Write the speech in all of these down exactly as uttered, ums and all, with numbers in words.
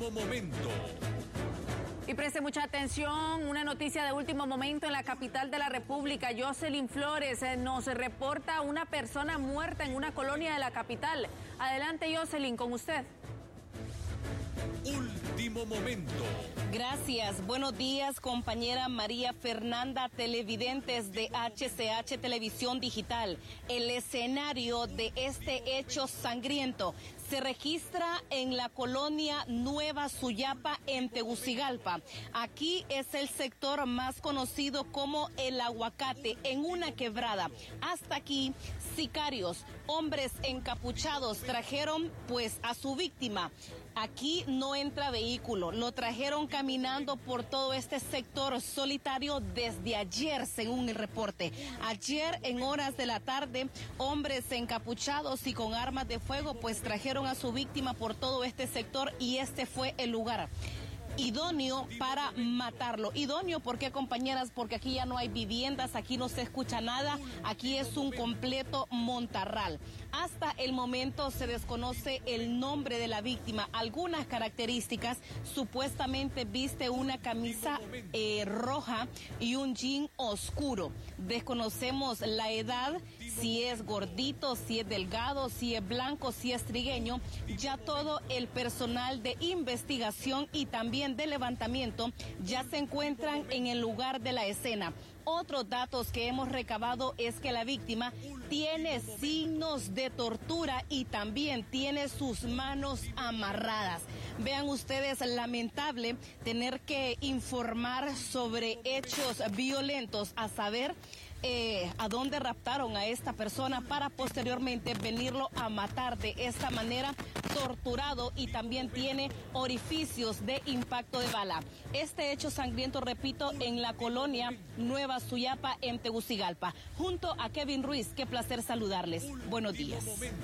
Último momento. Y preste mucha atención, una noticia de último momento en la capital de la República. Jocelyn Flores eh, nos reporta una persona muerta en una colonia de la capital. Adelante, Jocelyn, con usted. Último momento. Gracias. Buenos días, compañera María Fernanda, televidentes de H C H Televisión Digital. El escenario de este hecho sangriento se registra en la colonia Nueva Suyapa, en Tegucigalpa. Aquí es el sector más conocido como El Aguacate, en una quebrada. Hasta aquí, sicarios, hombres encapuchados, trajeron pues a su víctima. Aquí no entra vehículo, lo trajeron caminando por todo este sector solitario desde ayer, según el reporte. Ayer, en horas de la tarde, hombres encapuchados y con armas de fuego pues trajeron a su víctima por todo este sector y este fue el lugar idóneo para matarlo. Idóneo, ¿por qué, compañeras? Porque aquí ya no hay viviendas, aquí no se escucha nada, aquí es un completo montarral. Hasta el momento se desconoce el nombre de la víctima. Algunas características: supuestamente viste una camisa eh, roja y un jean oscuro. Desconocemos la edad, si es gordito, si es delgado, si es blanco, si es trigueño. Ya todo el personal de investigación y también de levantamiento ya se encuentran en el lugar de la escena. Otros datos que hemos recabado es que la víctima tiene signos de tortura y también tiene sus manos amarradas. Vean ustedes, lamentable tener que informar sobre hechos violentos, a saber Eh, a dónde raptaron a esta persona para posteriormente venirlo a matar de esta manera, torturado, y también tiene orificios de impacto de bala. Este hecho sangriento, repito, en la colonia Nueva Suyapa, en Tegucigalpa. Junto a Kevin Ruiz, qué placer saludarles. Buenos días.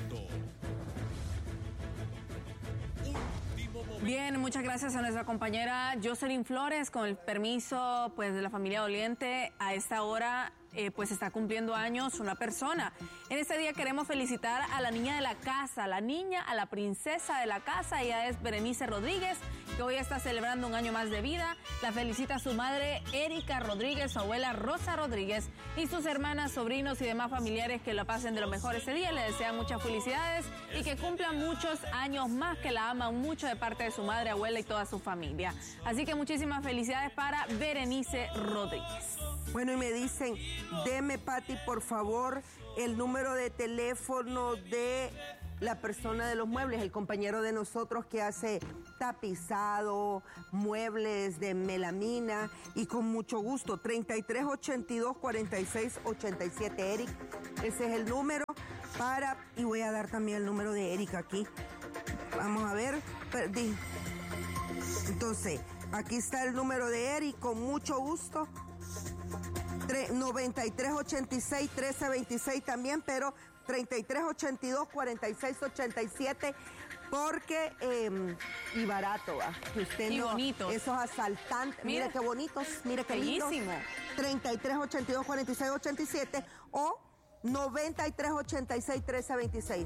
Bien, muchas gracias a nuestra compañera Jocelyn Flores. Con el permiso pues de la familia doliente, a esta hora eh, pues está cumpliendo años una persona. En este día queremos felicitar a la niña de la casa, la niña, a la princesa de la casa. Ella es Berenice Rodríguez, que hoy está celebrando un año más de vida. La felicita su madre Erika Rodríguez, su abuela Rosa Rodríguez y sus hermanas, sobrinos y demás familiares. Que la pasen de lo mejor este día. Le desean muchas felicidades y que cumplan muchos años más, que la aman mucho de parte de su madre, abuela y toda su familia. Así que muchísimas felicidades para Berenice Rodríguez. Bueno, y me dicen, deme, Pati, por favor, el número de teléfono de la persona de los muebles, el compañero de nosotros que hace tapizado, muebles de melamina, y con mucho gusto, treinta y tres ochenta y dos cuarenta y seis ochenta y siete, Eric. Ese es el número para, y voy a dar también el número de Eric aquí. Vamos a ver, perdí. Entonces, aquí está el número de Eric, con mucho gusto. noventa y tres ochenta y seis trece veintiséis también, pero treinta y tres ochenta y dos cuarenta y seis ochenta y siete, porque, eh, y barato, ¿va? Que usted y no, bonitos. Esos asaltantes, mire, mire qué bonitos, mire qué bellísimo. lindos. treinta y tres ochenta y dos cuarenta y seis ochenta y siete o noventa y tres ochenta y seis trece veintiséis.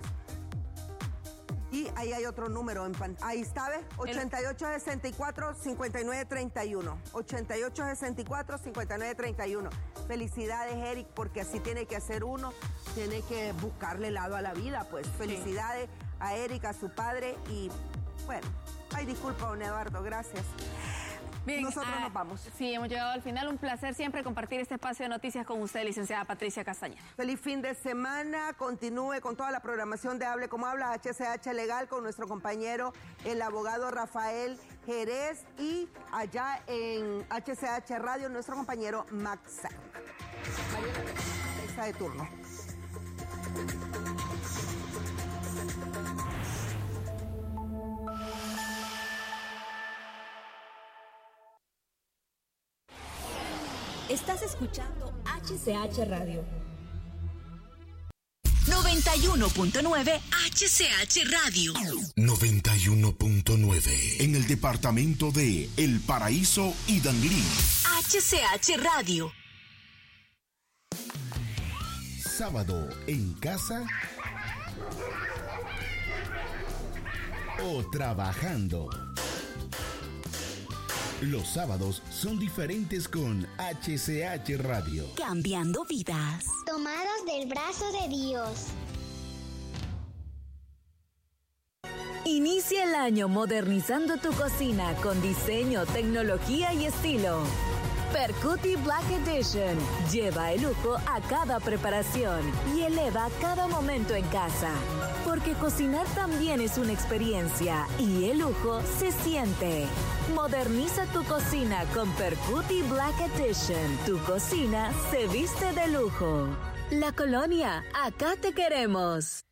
Y ahí hay otro número en pan. Ahí está, ¿ves? ochenta y ocho sesenta y cuatro cincuenta y nueve treinta y uno. ochenta y ocho sesenta y cuatro cincuenta y nueve treinta y uno. Felicidades, Eric, porque así tiene que hacer uno. Tiene que buscarle lado a la vida, pues. Felicidades sí. a Eric, a su padre. Y bueno, ay, disculpa, don Eduardo, gracias. Bien, nosotros ah, nos vamos. Sí, hemos llegado al final. Un placer siempre compartir este espacio de noticias con usted, licenciada Patricia Castañeda. Feliz fin de semana. Continúe con toda la programación de Hable Como Habla, H C H Legal, con nuestro compañero, el abogado Rafael Jerez, y allá en H C H Radio, nuestro compañero Max. Mariela, de turno. Estás escuchando H C H Radio. noventa y uno punto nueve H C H Radio. noventa y uno punto nueve en el departamento de El Paraíso y Danglí. H C H Radio. Sábado en casa o trabajando. Los sábados son diferentes con H C H Radio. Cambiando vidas. Tomados del brazo de Dios. Inicia el año modernizando tu cocina con diseño, tecnología y estilo. Percuti Black Edition lleva el lujo a cada preparación y eleva cada momento en casa. Porque cocinar también es una experiencia y el lujo se siente. Moderniza tu cocina con Percuti Black Edition. Tu cocina se viste de lujo. La Colonia, acá te queremos.